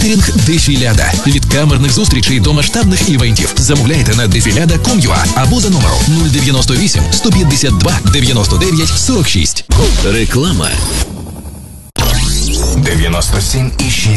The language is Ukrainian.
Кетерінг Дефіляда. Від камерних зустрічей до масштабних івентів. Замовляйте на defilada.com.ua або за номером 098 152 99 46. Реклама. 97,6